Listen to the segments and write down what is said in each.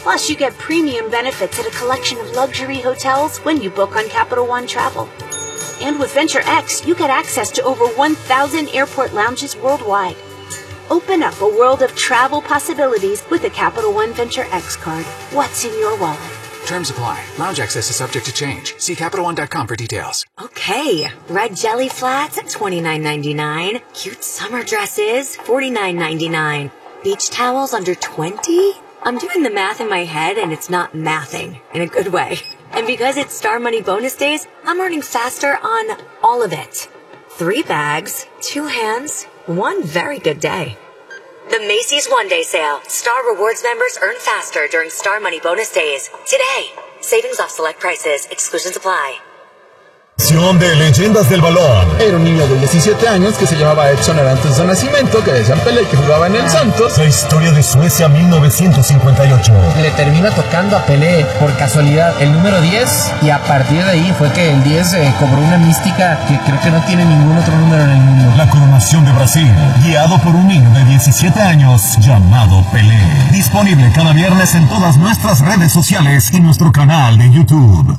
Plus, you get premium benefits at a collection of luxury hotels when you book on Capital One Travel. And with Venture X, you get access to over 1,000 airport lounges worldwide. Open up a world of travel possibilities with a Capital One Venture X card. What's in your wallet? Terms apply. Lounge access is subject to change. See CapitalOne.com for details. Okay, red jelly flats at $29.99. Cute summer dresses, $49.99. Beach towels under $20? I'm doing the math in my head and it's not mathing in a good way. And because it's Star Money bonus days, I'm earning faster on all of it. 3 bags, 2 hands, 1 very good day. The Macy's One Day Sale. Star Rewards members earn faster during Star Money bonus days. Today. Savings off select prices. Exclusions apply. De Leyendas del Balón. Era un niño de 17 años que se llamaba Edson Arantes de su nacimiento, que decían Pelé, que jugaba en el Santos. La historia de Suecia 1958. Le termina tocando a Pelé por casualidad el número 10 y a partir de ahí fue que el 10 cobró una mística que creo que no tiene ningún otro número en el mundo. La coronación de Brasil, guiado por un niño de 17 años llamado Pelé. Disponible cada viernes en todas nuestras redes sociales y nuestro canal de YouTube.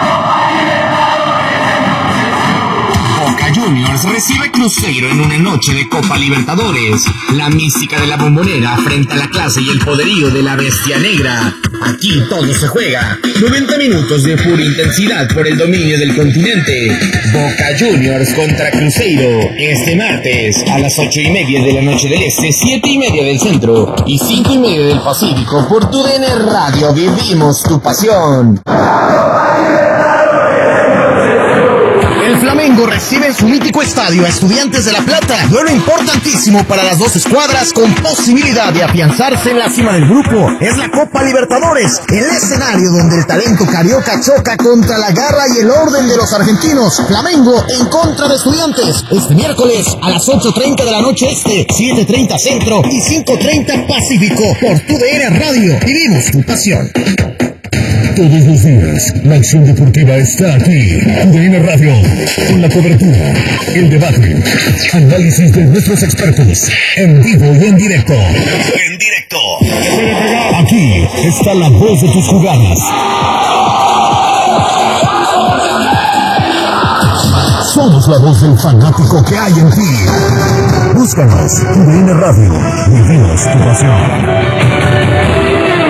Boca Juniors recibe Cruzeiro en una noche de Copa Libertadores. La mística de la Bombonera frente a la clase y el poderío de la Bestia Negra. Aquí todo se juega. 90 minutos de pura intensidad por el dominio del continente. Boca Juniors contra Cruzeiro. Este martes a las 8:30 de la noche del Este, 7:30 del Centro y 5:30 del Pacífico por TUDN Radio. Vivimos tu pasión. El Flamengo recibe en su mítico estadio a Estudiantes de La Plata. Duelo importantísimo para las dos escuadras con posibilidad de afianzarse en la cima del grupo. Es la Copa Libertadores, el escenario donde el talento carioca choca contra la garra y el orden de los argentinos. Flamengo en contra de Estudiantes. Este miércoles a las 8:30 de la noche Este, 7:30 Centro y 5:30 Pacífico por TUDN Radio. Vivimos tu pasión. Todos los días, la acción deportiva está aquí. TUDN Radio, con la cobertura, el debate, análisis de nuestros expertos, en vivo y en directo. En directo. Aquí está la voz de tus jugadas. Somos la voz del fanático que hay en ti. Búscanos, TUDN Radio. Vivimos tu pasión.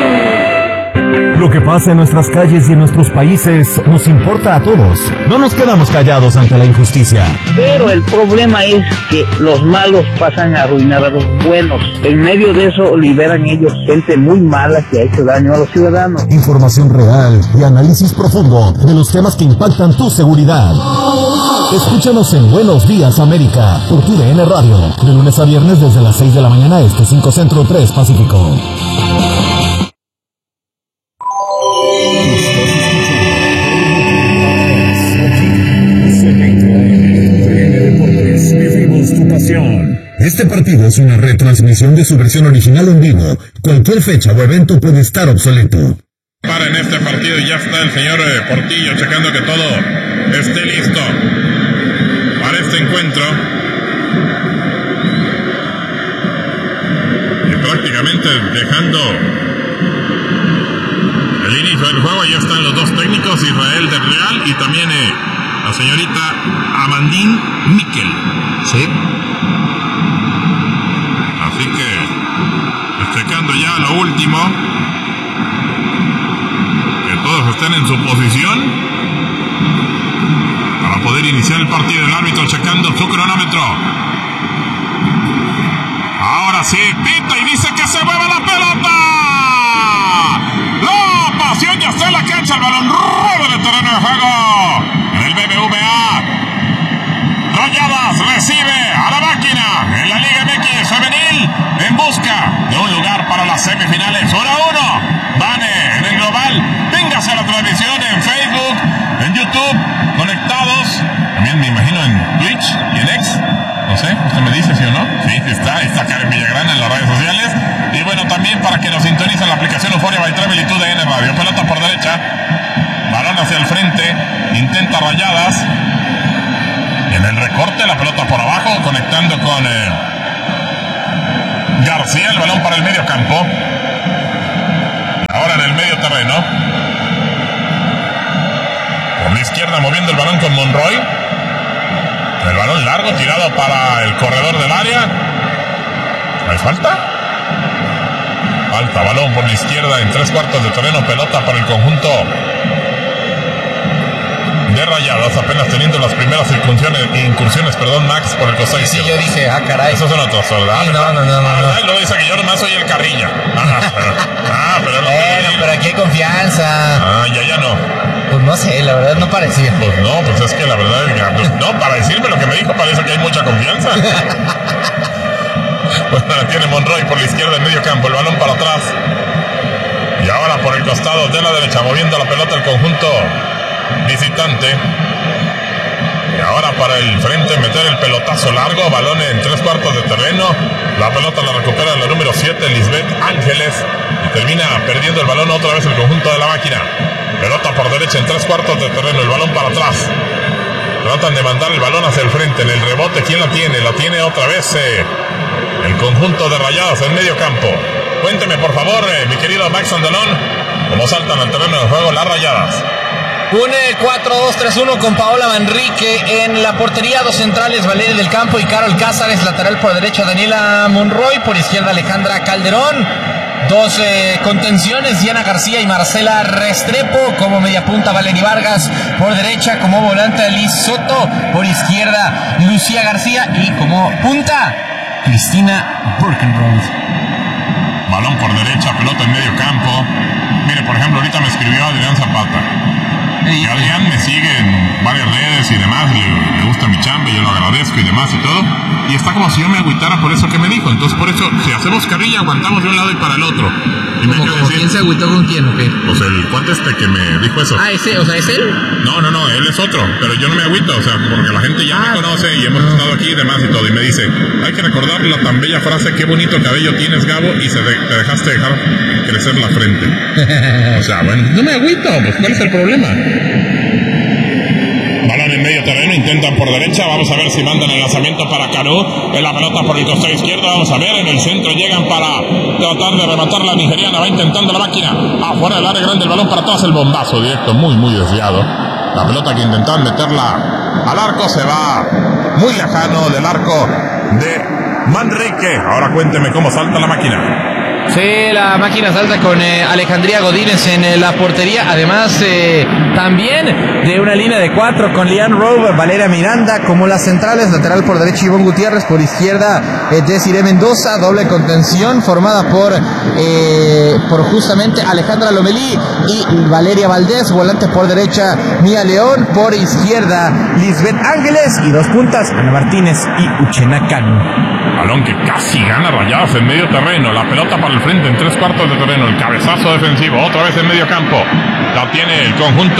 Lo que pasa en nuestras calles y en nuestros países nos importa a todos. No nos quedamos callados ante la injusticia. Pero el problema es que los malos pasan a arruinar a los buenos. En medio de eso liberan ellos gente muy mala que ha hecho daño a los ciudadanos. Información real y análisis profundo de los temas que impactan tu seguridad. Escúchanos en Buenos Días América por TUDN Radio. De lunes a viernes desde las 6 de la mañana Este, 5 Centro, 3 Pacífico. Este partido es una retransmisión de su versión original en vivo. Cualquier fecha o evento puede estar obsoleto. Para en este partido ya está el señor Portillo checando que todo esté listo para este encuentro. Y prácticamente dejando el inicio del juego. Ya están los dos técnicos, Israel del Real y también la señorita Amandine Miquel. Sí. Así que, checando ya lo último, que todos estén en su posición para poder iniciar el partido. El árbitro checando su cronómetro. Ahora sí, pita y dice que se mueve la pelota. La pasión ya está en la cancha, el balón rueda en el terreno de juego. En el BBVA. Rayadas recibe a la máquina en la Liga MX femenil en busca de un lugar para las semifinales. 1-1 van en el global. Véngase a la transmisión en Facebook, en YouTube, conectados. También me imagino en Twitch y en X. No sé, usted me dice sí o no. Sí, está Karen Villagrán en las redes sociales. Y bueno, también para que nos sintonicen la aplicación Euforia by Travel y TUDN Radio. Pelota por derecha, balón hacia el frente, intenta Rayadas. En el recorte, la pelota por abajo, conectando con García, el balón para el medio campo. Ahora en medio terreno. Por la izquierda moviendo el balón con Monroy. El balón largo tirado para el corredor del área. ¿Hay falta? Falta, balón por la izquierda en 3/4 de terreno, pelota para el conjunto de Rayadas, apenas teniendo las primeras incursiones, Max, por el costado. Sí, yo dije, caray. Esos son otros, ¿verdad? No. Lo dice que yo nomás soy el carrilla. Pero aquí hay confianza. Ya no. Pues no sé, la verdad no parecía. Pues no, pues es que la verdad, no, para decirme lo que me dijo parece que hay mucha confianza. Pues tiene Monroy por la izquierda en medio campo, el balón para atrás. Y ahora por el costado de la derecha, moviendo la pelota el conjunto visitante. Y ahora para el frente, meter el pelotazo largo, balón en 3/4 de terreno. La pelota la recupera la número 7, Lisbeth Ángeles. Y termina perdiendo el balón otra vez el conjunto de la máquina. Pelota por derecha en 3/4 de terreno, el balón para atrás. Tratan de mandar el balón hacia el frente. En el rebote, ¿quién la tiene? La tiene otra vez el conjunto de Rayadas en medio campo. Cuénteme, por favor, mi querido Max Andalón, cómo saltan al terreno de juego las Rayadas. Un 4-2-3-1 con Paola Manrique en la portería, dos centrales, Valeria del Campo y Carol Cázares, lateral por derecha Daniela Monroy, por izquierda Alejandra Calderón, dos contenciones, Diana García y Marcela Restrepo, como media punta Valery Vargas, por derecha como volante Liz Soto, por izquierda Lucía García y como punta Cristina Burkenroth. Balón por derecha, pelota en medio campo. Mire, por ejemplo, ahorita me escribió Adrián Zapata. Y Adrián me sigue en varias redes y demás, le gusta mi chamba, yo lo agradezco y demás y todo. Y está como si yo me agüitara por eso que me dijo. Entonces, por eso, si hacemos carrilla, aguantamos de un lado y para el otro. Y me decir, ¿quién se agüitó con quién o qué? Pues el cuate que me dijo eso. ¿Ese? O sea, ¿es él? No, él es otro. Pero yo no me agüito, o sea, porque la gente ya me conoce y hemos estado aquí y demás y todo. Y me dice, hay que recordar la tan bella frase, qué bonito cabello tienes, Gabo, y te dejaste dejar crecer la frente. O sea, bueno, no me agüito, pues ¿cuál es el problema? Balón en medio terreno, intentan por derecha, vamos a ver si mandan el lanzamiento para Canu, en la pelota por el costado izquierdo, vamos a ver, en el centro llegan para tratar de rematar la nigeriana, va intentando la máquina, afuera del área grande, el balón para atrás, el bombazo directo, muy desviado, la pelota que intentan meterla al arco, se va muy lejano del arco de Manrique. Ahora cuénteme cómo salta la máquina. Sí, la máquina salta con Alejandría Godínez en la portería, además también de una línea de 4 con Lian Rowe, Valeria Miranda como las centrales, lateral por derecha Ivonne Gutiérrez, por izquierda Desiree Mendoza, doble contención formada por justamente Alejandra Lomelí y Valeria Valdés, volante por derecha Mía León, por izquierda Lisbeth Ángeles y dos puntas Ana Martínez y Uchena Cano. Balón que casi gana Rayadas en medio terreno, la pelota para el frente en 3/4 de terreno, el cabezazo defensivo, otra vez en medio campo, la tiene el conjunto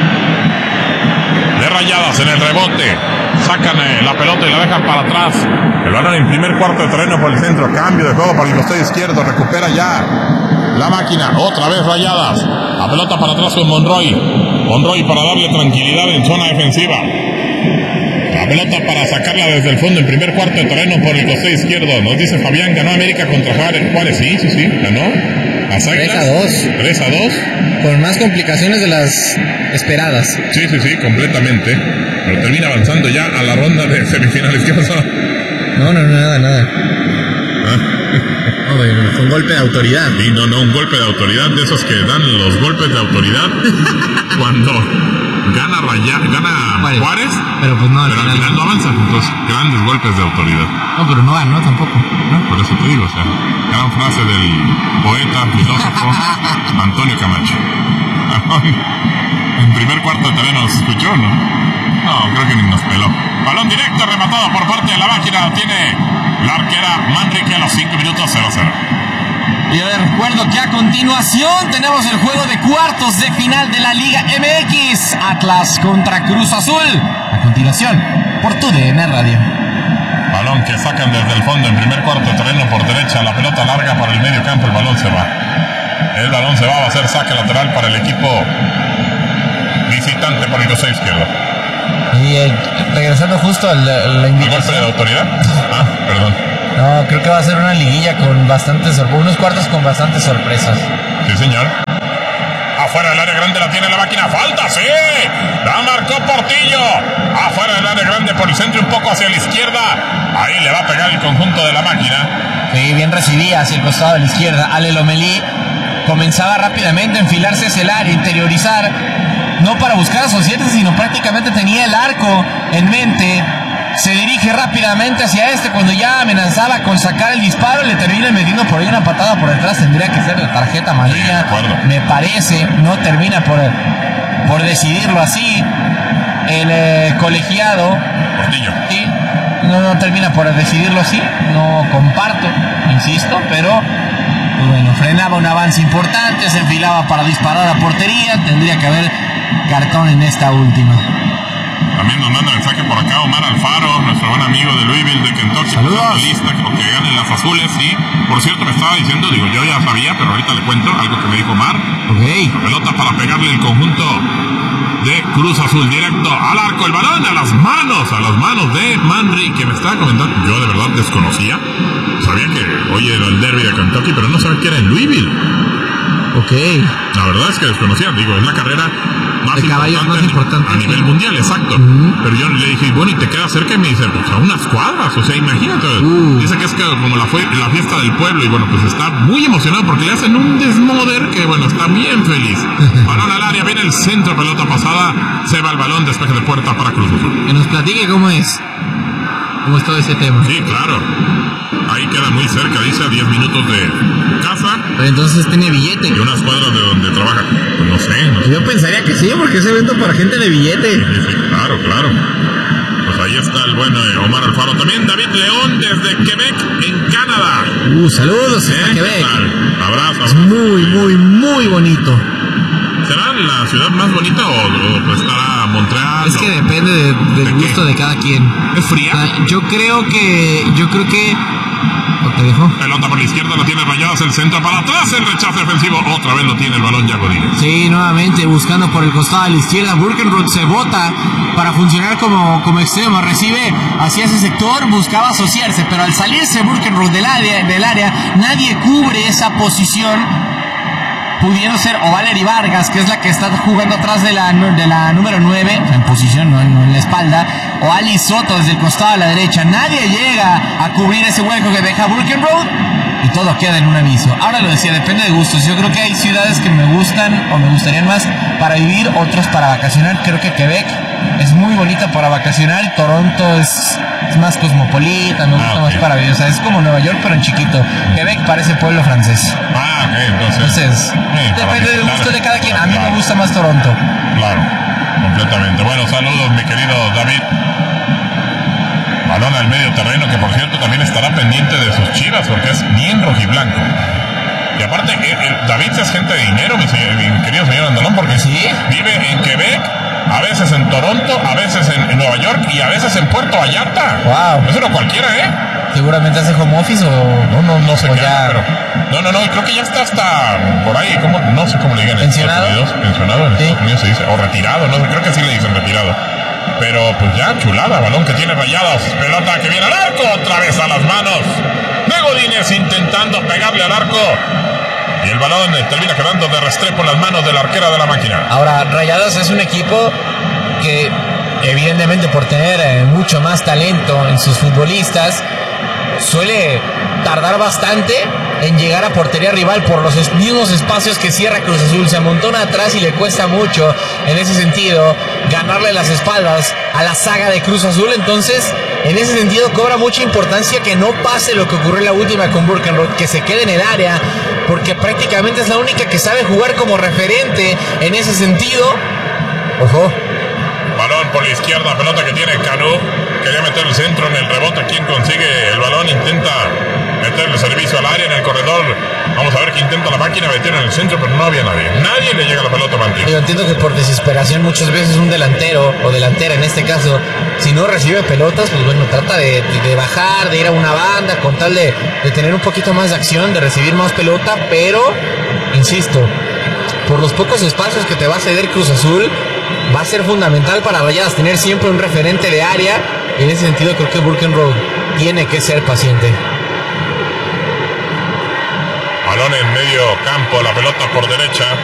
de Rayadas en el rebote, sacan la pelota y la dejan para atrás, el balón en primer cuarto de terreno por el centro, cambio de juego para el costado izquierdo, recupera ya la máquina, otra vez Rayadas, la pelota para atrás con Monroy para darle tranquilidad en zona defensiva. La pelota para sacarla desde el fondo en primer cuarto de terreno por el costado izquierdo. Nos dice Fabián, ganó América contra Juárez. Sí, ganó. Las Águilas 3-2. Con más complicaciones de las esperadas. Sí, completamente. Pero termina avanzando ya a la ronda de semifinales. ¿Qué pasó? No, nada. Fue un golpe de autoridad. Sí, no, un golpe de autoridad, de esos que dan los golpes de autoridad cuando gana Juárez, pero pues no, al final no avanza, entonces grandes golpes de autoridad. No, pero no ganó tampoco, ¿no? Por eso te digo, o sea, gran frase del poeta, filósofo Antonio Camacho. En primer cuarto de terreno se escuchó, ¿no? No, creo que ni nos peló. Balón directo rematado por parte de la máquina, tiene la arquera Manrique a los 5 minutos 0-0. Y les recuerdo que a continuación tenemos el juego de cuartos de final de la Liga MX, Atlas contra Cruz Azul. A continuación, por TUDN Radio. Balón que sacan desde el fondo en primer cuarto de terreno por derecha, la pelota larga para el medio campo, el balón se va. El balón se va a hacer saque lateral para el equipo visitante por el costado izquierdo. Y regresando justo a la invitación. ¿Golpe de autoridad? Perdón. No, creo que va a ser una liguilla con bastantes sorpresas, unos cuartos con bastantes sorpresas. Sí, señor. Afuera del área grande la tiene la máquina. Falta, sí. La marcó Portillo. Afuera del área grande por el centro, un poco hacia la izquierda. Ahí le va a pegar el conjunto de la máquina. Sí, bien recibía hacia el costado de la izquierda. Ale Lomelí comenzaba rápidamente a enfilarse hacia el área, interiorizar, no para buscar asociarse, sino prácticamente tenía el arco en mente. Se dirige rápidamente hacia cuando ya amenazaba con sacar el disparo, le termina metiendo por ahí una patada por detrás. Tendría que ser la tarjeta amarilla, me parece. No termina por decidirlo así el colegiado Portillo. Sí, no termina por decidirlo así. No comparto, insisto, pero bueno, frenaba un avance importante, se enfilaba para disparar a portería. Tendría que haber cartón en esta última. También nos manda mensaje por acá Omar Alfaro, nuestro buen amigo de Louisville, de Kentucky. Saludos. Lista, que ganen las azules. Y por cierto, me estaba diciendo, digo, yo ya sabía, pero ahorita le cuento algo que me dijo Omar. Okay. Pelota para pegarle el conjunto de Cruz Azul, directo al arco, el balón a las manos de Manrique, que me estaba comentando. Yo de verdad desconocía. Sabía que hoy era el derby de Kentucky, pero no sabía que era en Louisville. Ok. La verdad es que desconocía, digo, es la carrera más importante a nivel mundial, exacto. Pero yo le dije, bueno, y te queda cerca, y me dice, pues a unas cuadras, o sea, imagínate. Dice que es como la fiesta del pueblo, y bueno, pues está muy emocionado porque le hacen un desmoder que, bueno, está bien feliz. Balón al área, viene el centro, pelota pasada, se va el balón, despeje de puerta para Cruz Azul. Que nos platique cómo es todo ese tema. Sí, claro. Ahí queda muy cerca, dice, a 10 minutos de casa. Pero entonces tiene billete. Y unas cuadras de donde trabaja. Pues no sé. Yo pensaría que sí, porque es evento para gente de billete. Sí, claro. Pues ahí está el buen Omar Alfaro. También David León desde Quebec, en Canadá. Saludos a Quebec. Abrazo. Es muy bonito. ¿Será la ciudad más bonita o estará Montreal? Es que depende del gusto de cada quien. ¿Es fría? O sea, yo creo que ¿te dejó? Pelota por la izquierda, lo tiene Rayadas, el centro para atrás, el rechazo defensivo, otra vez lo tiene el balón ya Godínez. Sí, nuevamente buscando por el costado de la izquierda. Burkenroth se bota para funcionar como extremo, recibe hacia ese sector, buscaba asociarse, pero al salirse Burkenroth del área, nadie cubre esa posición, pudiendo ser o Valery Vargas, que es la que está jugando atrás de la número 9, en posición, no en la espalda, o Ali Soto desde el costado a la derecha. Nadie llega a cubrir ese hueco que deja Burkenroth y todo queda en un aviso. Ahora lo decía, depende de gustos. Yo creo que hay ciudades que me gustan o me gustarían más para vivir, otros para vacacionar. Creo que Quebec es muy bonita para vacacionar. Toronto es más cosmopolita, me gusta más para vivir. O sea, es como Nueva York, pero en chiquito. Quebec parece pueblo francés. Entonces depende del gusto de cada quien. A mí me gusta más Toronto. Claro, completamente. Bueno, saludos, mi querido David. Balón al medio terreno, que por cierto también estará pendiente de sus Chivas, porque es bien rojiblanco. Y aparte, David es gente de dinero, mi querido señor Andalón, porque vive en Quebec, a veces en Toronto, a veces en Nueva York y a veces en Puerto Vallarta. Wow. Eso no cualquiera, Seguramente hace home office o... No sé qué haga, pero... No, creo que ya está hasta por ahí, no sé cómo le digan en ¿pensionado? Estados Unidos. Pensionado en Estados Unidos se dice, o retirado, no sé, creo que sí le dicen retirado. Pero pues ya, chulada, balón que tiene Rayadas, pelota que viene al arco, otra vez a las manos de Godínez intentando pegarle al arco. Y el balón termina quedando de restrepo en las manos de la arquera de la máquina. Ahora, Rayadas es un equipo que, evidentemente, por tener mucho más talento en sus futbolistas, suele tardar bastante en llegar a portería rival por los mismos espacios que cierra Cruz Azul. Se amontona atrás y le cuesta mucho, en ese sentido, ganarle las espaldas a la saga de Cruz Azul. Entonces, en ese sentido, cobra mucha importancia que no pase lo que ocurrió en la última con Burkenroth, que se quede en el área, porque prácticamente es la única que sabe jugar como referente en ese sentido. Ojo. Balón por la izquierda, pelota que tiene Canu. Quería meter el centro en el rebote. ¿Quién consigue el balón? Intenta meterle servicio al área en el corredor. Vamos a ver qué intenta la máquina meter en el centro, pero no había nadie. Nadie le llega a la pelota a Manrique. Yo entiendo que por desesperación muchas veces un delantero o delantera en este caso, si no recibe pelotas, pues bueno, trata de bajar, de ir a una banda con tal de tener un poquito más de acción, de recibir más pelota, pero, insisto, por los pocos espacios que te va a ceder Cruz Azul, va a ser fundamental para Rayadas tener siempre un referente de área. Y en ese sentido creo que Burkenroth tiene que ser paciente. Balón en medio campo, la pelota por derecha.